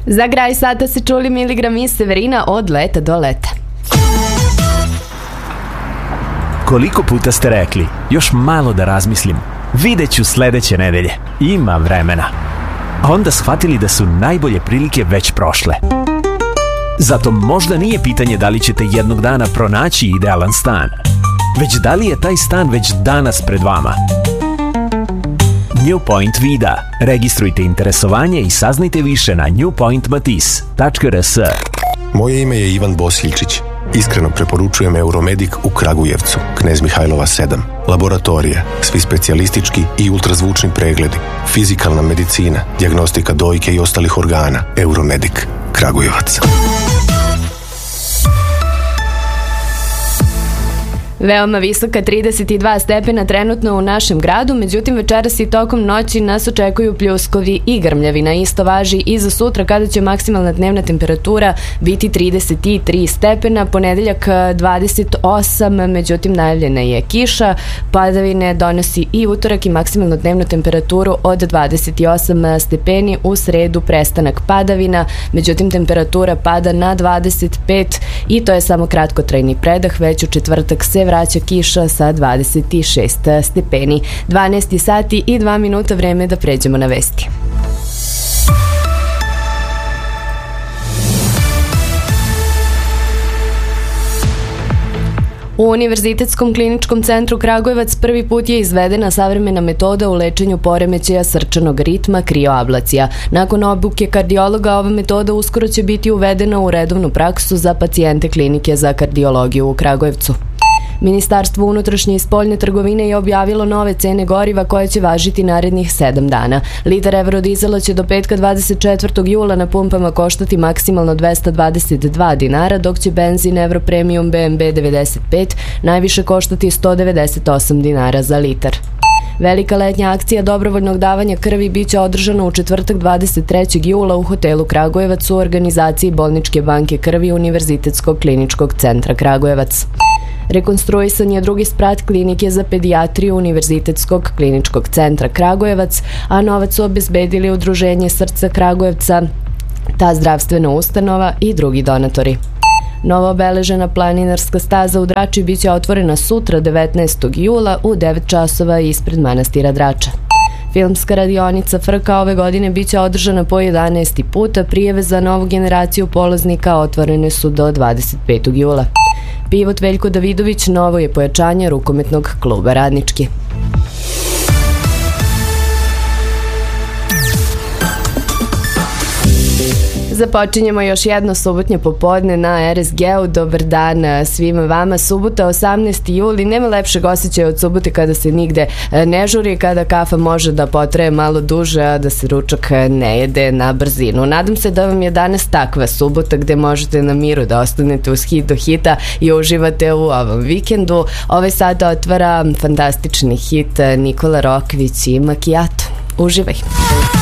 Za kraj sata se čuli miligram iz Severina od leta do leta. Koliko puta ste rekli, još malo da razmislim, vidjet ću sledeće nedelje, ima vremena. A onda shvatili da su najbolje prilike već prošle. Zato možda nije pitanje da li ćete jednog dana pronaći idealan stan, već da li je taj stan već danas pred vama. New Point Vida. Registrujte interesovanje i saznajte više na newpointmatis.rs. Moje ime je Ivan Bosiljčić. Iskreno preporučujem Euromedik u Kragujevcu, Knez Mihajlova 7. Laboratorije, svi specijalistički i ultrazvučni pregledi, fizikalna medicina, dijagnostika dojke i ostalih organa. Euromedik, Kragujevac. Veoma visoka 32 stepena trenutno u našem gradu, međutim večeras i tokom noći nas očekuju pljuskovi i grmljavina. Isto važi i za sutra kada će maksimalna dnevna temperatura biti 33 stepena, ponedeljak 28, međutim najavljena je kiša, padavine donosi i utorak i maksimalnu dnevnu temperaturu od 28 stepeni, u sredu prestanak padavina, međutim temperatura pada na 25 i to je samo kratkotrajni predah, već u četvrtak se vraća kiša sa 26 stepeni. 12 sati i 2 minuta, vreme da pređemo na vesti. U Univerzitetskom kliničkom centru Kragujevac prvi put je izvedena savremena metoda u lečenju poremećaja srčanog ritma krioablacija. Nakon obuke kardiologa, ova metoda uskoro će biti uvedena u redovnu praksu za pacijente klinike za kardiologiju u Kragujevcu. Ministarstvo unutrašnje i spoljne trgovine je objavilo nove cene goriva koje će važiti narednih 7 dana. Litar evrodizela će do petka 24. jula na pumpama koštati maksimalno 222 dinara, dok će benzin Euro Premium BMB 95 najviše koštati 198 dinara za litar. Velika letnja akcija dobrovoljnog davanja krvi biće održana u četvrtak 23. jula u hotelu Kragujevac u organizaciji Bolničke banke krvi Univerzitetskog kliničkog centra Kragujevac. Rekonstruisan je drugi sprat klinike za pedijatriju Univerzitetskog kliničkog centra Kragujevac, a novac su obezbedili Udruženje srca Kragujevca, ta zdravstvena ustanova i drugi donatori. Novo obeležena planinarska staza u Drači biće otvorena sutra 19. jula u 9 časova ispred manastira Drača. Filmska radionica Frka ove godine biće održana po 11. puta, prijave za novu generaciju polaznika otvorene su do 25. jula. Pivot Veljko Davidović novo je pojačanje rukometnog kluba Radnički. Započinjemo još jedno subotnje popodne na RSG-u. Dobar dan svima vama. Subota 18. juli. Nema lepšeg osjećaja od subote kada se nigde ne žuri, kada kafa može da potraje malo duže, a da se ručak ne jede na brzinu. Nadam se da vam je danas takva subota gde možete na miru da ostanete uz hit do hita i uživate u ovom vikendu. Ovaj sat otvara fantastični hit Nikola Rokvić i Macchiato. Uživaj!